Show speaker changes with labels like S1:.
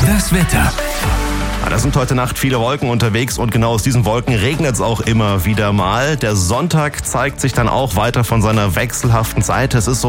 S1: Das Wetter.
S2: Da sind heute Nacht viele Wolken unterwegs und genau aus diesen Wolken regnet es auch immer wieder mal. Der Sonntag zeigt sich dann auch weiter von seiner wechselhaften Seite. Es ist so